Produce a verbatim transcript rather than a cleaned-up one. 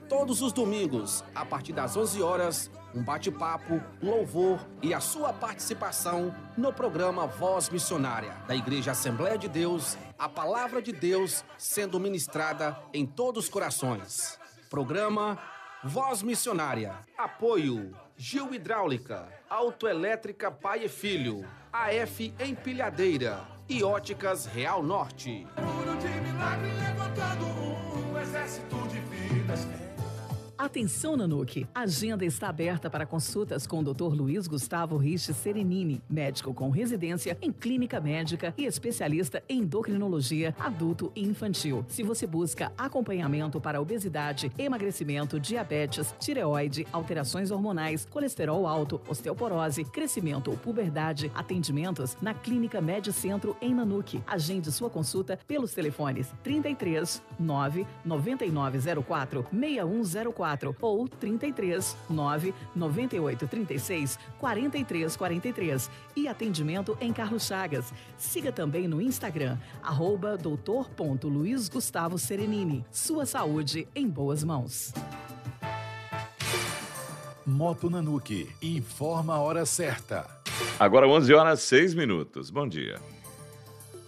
Todos os domingos, a partir das onze horas, um bate-papo, louvor e a sua participação no programa Voz Missionária da Igreja Assembleia de Deus, a Palavra de Deus sendo ministrada em todos os corações. Programa Voz Missionária. Apoio Gil Hidráulica, Autoelétrica Pai e Filho, A F Empilhadeira e Óticas Real Norte. Atenção, Nanuque! A agenda está aberta para consultas com o doutor Luiz Gustavo Rich Serenini, médico com residência em clínica médica e especialista em endocrinologia adulto e infantil. Se você busca acompanhamento para obesidade, emagrecimento, diabetes, tireoide, alterações hormonais, colesterol alto, osteoporose, crescimento ou puberdade, atendimentos na Clínica Medicentro em Nanuque. Agende sua consulta pelos telefones trinta e três, nove, noventa e nove zero quatro, seis um zero quatro ou trinta e três, nove, noventa e oito, trinta e seis, quarenta e três quarenta e três e atendimento em Carlos Chagas. Siga também no Instagram, arroba doutor ponto Luiz Gustavo Serenini. Sua saúde em boas mãos. Moto Nanuque, informa a hora certa. Agora onze horas, seis minutos. Bom dia.